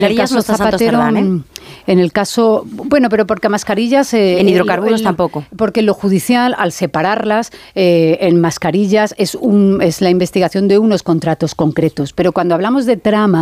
El caso no está Zapatero, Tardán, en el caso... Bueno, pero porque mascarillas... en hidrocarburos tampoco. Porque lo judicial, al separarlas, en mascarillas, es la investigación de unos contratos concretos. Pero cuando hablamos de trama,